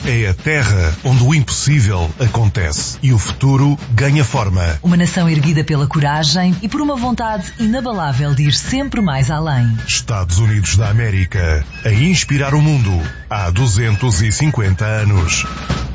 é a terra onde o impossível acontece e o futuro ganha forma. Uma nação erguida pela coragem e por uma vontade inabalável de ir sempre mais além. Estados Unidos da América, a inspirar o mundo há 250 anos.